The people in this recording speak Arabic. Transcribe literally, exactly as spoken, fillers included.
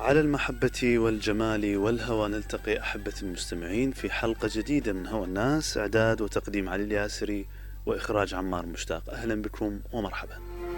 على المحبة والجمال والهوى نلتقي أحبة المستمعين في حلقة جديدة من هوى الناس. إعداد وتقديم علي الياسري وإخراج عمار مشتاق. أهلا بكم ومرحبا.